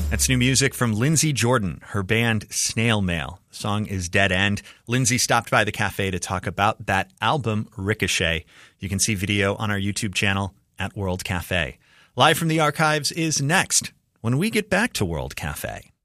That's new music from Lindsey Jordan, her band Snail Mail. The song is Dead End. Lindsey stopped by the cafe to talk about that album, Ricochet. You can see video on our YouTube channel at World Cafe. Live from the archives is next when we get back to World Cafe.